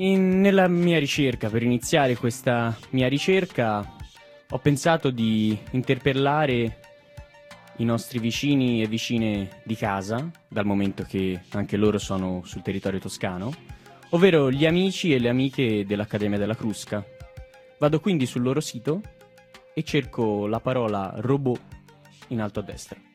Nella mia ricerca, per iniziare questa mia ricerca, ho pensato di interpellare i nostri vicini e vicine di casa, dal momento che anche loro sono sul territorio toscano, ovvero gli amici e le amiche dell'Accademia della Crusca. Vado quindi sul loro sito e cerco la parola robot in alto a destra.